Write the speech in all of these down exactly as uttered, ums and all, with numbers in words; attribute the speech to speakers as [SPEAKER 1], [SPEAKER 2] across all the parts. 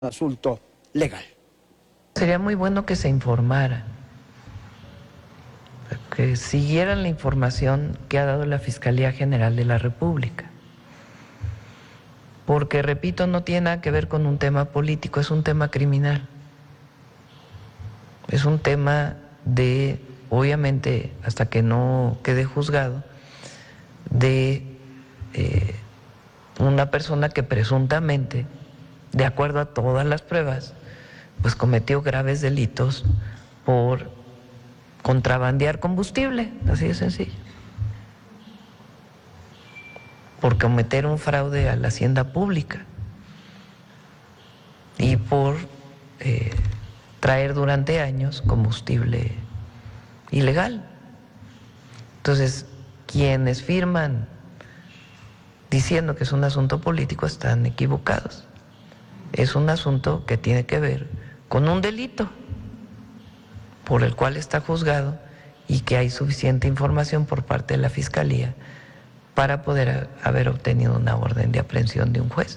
[SPEAKER 1] asunto legal.
[SPEAKER 2] Sería muy bueno que se informara, que siguieran la información que ha dado la Fiscalía General de la República. Porque, repito, no tiene nada que ver con un tema político, es un tema criminal. Es un tema de, obviamente, hasta que no quede juzgado, de eh, una persona que presuntamente, de acuerdo a todas las pruebas, pues cometió graves delitos por contrabandear combustible, así de sencillo. Por cometer un fraude a la hacienda pública y por eh, traer durante años combustible ilegal. Entonces, quienes firman diciendo que es un asunto político están equivocados. Es un asunto que tiene que ver con un delito por el cual está juzgado y que hay suficiente información por parte de la Fiscalía para poder haber obtenido una orden de aprehensión de un juez.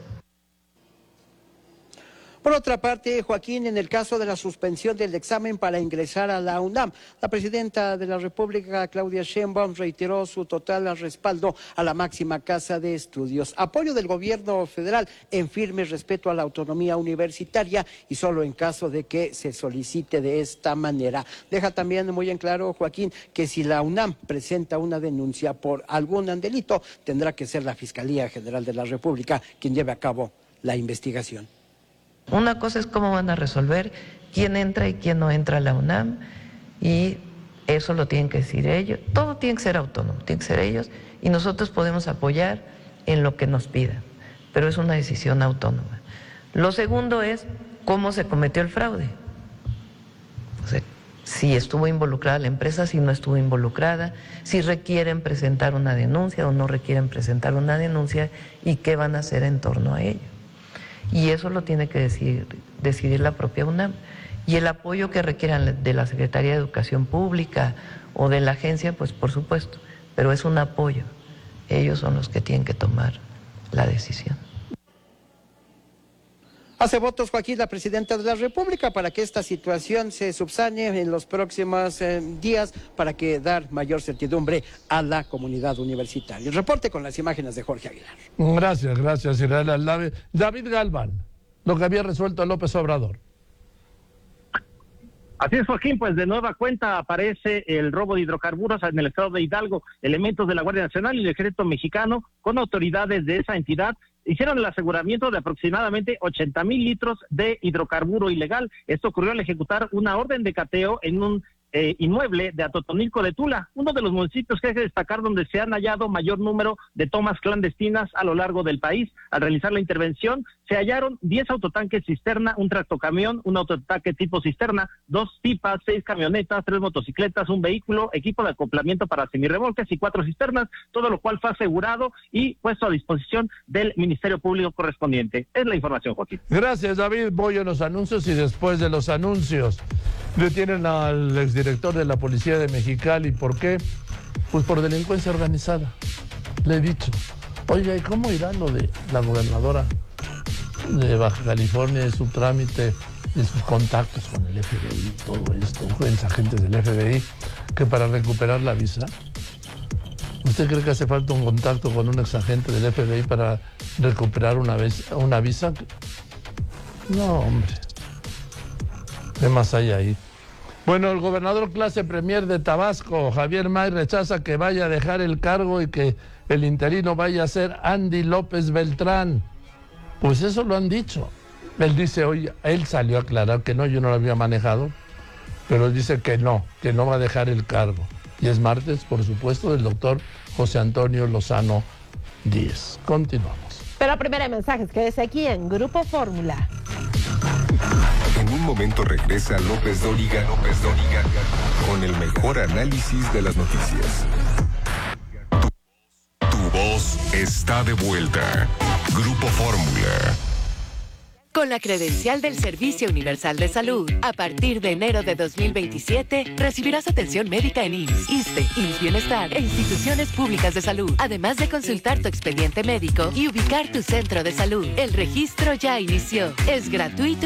[SPEAKER 1] Por otra parte, Joaquín, en el caso de la suspensión del examen para ingresar a la UNAM, la presidenta de la República, Claudia Sheinbaum, reiteró su total respaldo a la máxima casa de estudios. Apoyo del gobierno federal en firme respeto a la autonomía universitaria y solo en caso de que se solicite de esta manera. Deja también muy en claro, Joaquín, que si la UNAM presenta una denuncia por algún delito, tendrá que ser la Fiscalía General de la República quien lleve a cabo la investigación.
[SPEAKER 2] Una cosa es cómo van a resolver quién entra y quién no entra a la UNAM, y eso lo tienen que decir ellos. Todo tiene que ser autónomo, tiene que ser ellos, y nosotros podemos apoyar en lo que nos pidan, pero es una decisión autónoma. Lo segundo es cómo se cometió el fraude. O sea, si estuvo involucrada la empresa, si no estuvo involucrada, si requieren presentar una denuncia o no requieren presentar una denuncia, y qué van a hacer en torno a ello. Y eso lo tiene que decidir, decidir la propia UNAM. Y el apoyo que requieran de la Secretaría de Educación Pública o de la agencia, pues por supuesto, pero es un apoyo. Ellos son los que tienen que tomar la decisión.
[SPEAKER 1] Hace votos, Joaquín, la presidenta de la República para que esta situación se subsane en los próximos eh, días para que dar mayor certidumbre a la comunidad universitaria. El reporte con las imágenes de Jorge Aguilar.
[SPEAKER 3] Gracias, gracias, Israel. David Galván, lo que había resuelto López Obrador.
[SPEAKER 4] Así es, Joaquín, pues de nueva cuenta aparece el robo de hidrocarburos en el estado de Hidalgo. Elementos de la Guardia Nacional y el Ejército Mexicano con autoridades de esa entidad hicieron el aseguramiento de aproximadamente ochenta mil litros de hidrocarburo ilegal. Esto ocurrió al ejecutar una orden de cateo en un eh, inmueble de Atotonilco de Tula, uno de los municipios que hay que destacar donde se han hallado mayor número de tomas clandestinas a lo largo del país. Al realizar la intervención, se hallaron diez autotanques cisterna, un tractocamión, un autotanque tipo cisterna, dos pipas, seis camionetas, tres motocicletas, un vehículo, equipo de acoplamiento para semirremolques y cuatro cisternas, todo lo cual fue asegurado y puesto a disposición del Ministerio Público correspondiente. Es la información, Joaquín.
[SPEAKER 3] Gracias, David. Voy a los anuncios y después de los anuncios detienen al exdirector de la Policía de Mexicali. ¿Por qué? Pues por delincuencia organizada. Le he dicho. Oiga, ¿y cómo irá lo de la gobernadora de Baja California y su trámite y sus contactos con el F B I, todo esto, con los agentes del F B I, que para recuperar la visa? ¿Usted cree que hace falta un contacto con un exagente del F B I para recuperar una, vez, una visa? No, hombre. ¿Qué más hay ahí? Bueno, el gobernador clase premier de Tabasco, Javier May, rechaza que vaya a dejar el cargo y que el interino vaya a ser Andy López Beltrán. Pues eso lo han dicho. Él dice hoy, él salió a aclarar que no, yo no lo había manejado, pero él dice que no, que no va a dejar el cargo. Y es martes, por supuesto, del doctor José Antonio Lozano Díez. Continuamos.
[SPEAKER 5] Pero primero hay mensajes, quédese aquí en Grupo Fórmula.
[SPEAKER 6] En un momento regresa López Dóriga, López Dóriga, con el mejor análisis de las noticias. Tu, tu voz está de vuelta. Grupo Fórmula.
[SPEAKER 7] Con la credencial del Servicio Universal de Salud, a partir de enero de dos mil veintisiete, recibirás atención médica en I M S S, ISSSTE, I M S S Bienestar e instituciones públicas de salud, además de consultar tu expediente médico y ubicar tu centro de salud. El registro ya inició. Es gratuito